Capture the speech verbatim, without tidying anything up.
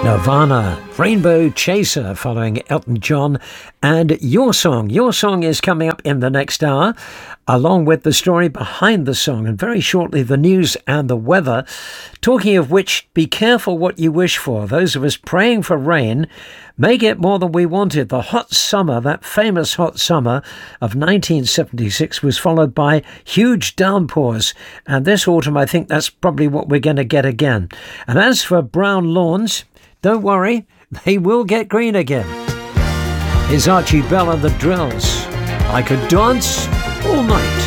Nirvana, Rainbow Chaser, following Elton John, and Your Song. Your Song is coming up in the next hour, along with the story behind the song, and very shortly the news and the weather. Talking of which, be careful what you wish for. Those of us praying for rain may get more than we wanted. The hot summer, that famous hot summer of nineteen seventy-six, was followed by huge downpours, and this autumn I think that's probably what we're going to get again. And as for brown lawns, don't worry, they will get green again. Here's Archie Bell and the Drills. I could dance all night.